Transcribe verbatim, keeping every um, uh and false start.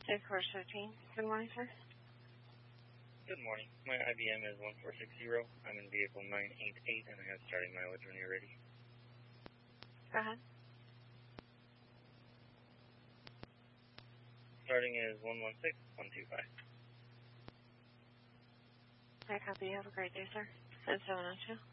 J four thirteen. Good morning, sir. Good morning. My I B M is one four six zero. I'm in vehicle nine eight eight, and I have starting mileage when you're ready. Go ahead. Starting is one one six one two five. I copy. Have a great day, sir. And seven oh two.